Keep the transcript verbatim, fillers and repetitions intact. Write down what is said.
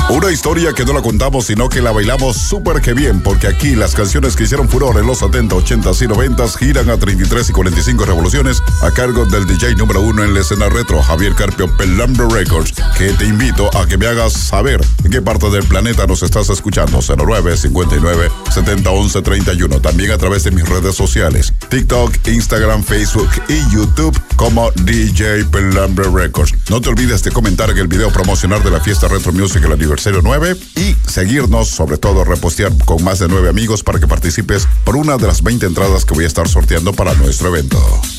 Una historia que no la contamos, sino que la bailamos súper que bien, porque aquí las canciones que hicieron furor en los setenta, ochenta y noventa giran a treinta y tres y cuarenta y cinco revoluciones a cargo del D J número uno en la escena retro, Javier Carpio, Pelambre Records, que te invito a que me hagas saber en qué parte del planeta nos estás escuchando. Cero nueve cincuenta y nueve setenta once treinta y uno. También a través de mis redes sociales, TikTok, Instagram, Facebook y YouTube como D J Pelambre Records. No te olvides de comentar en el video promocional de la fiesta Retro Music el aniversario nueve y seguirnos, sobre todo repostear con más de nueve amigos para que participes por una de las veinte entradas que voy a estar sorteando para nuestro evento.